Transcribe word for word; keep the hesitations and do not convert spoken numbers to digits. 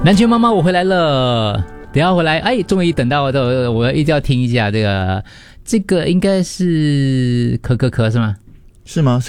南拳妈妈，我回来了。等一下回来，哎，终于等到我的，我一定要听一下这个，这个应该是可可可是吗？ 是吗？